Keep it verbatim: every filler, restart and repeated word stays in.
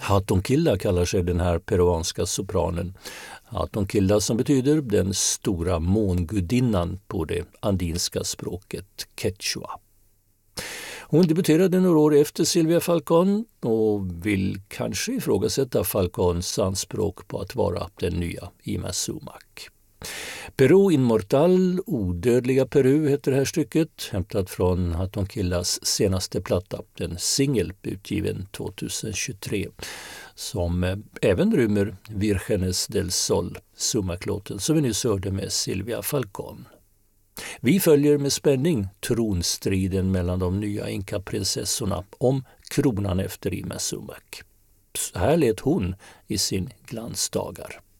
Hatonquilla kallar sig den här peruanska sopranen. Hatonquilla som betyder den stora mångudinnan på det andinska språket quechua. Hon debuterade några år efter Silvia Falcón och vill kanske ifrågasätta Falcóns anspråk på att vara den nya Yma Sumac. Perú Inmortal, odödliga Peru heter det här stycket, hämtat från Hatonquillas senaste platta, en singel utgiven tjugohundratjugotre, som även rymmer Virgenes del Sol, Sumac-låten som vi nyss hörde med Silvia Falcón. Vi följer med spänning tronstriden mellan de nya inkaprinsessorna om kronan efter Yma Sumac. Så här lät hon i sin glansdagar.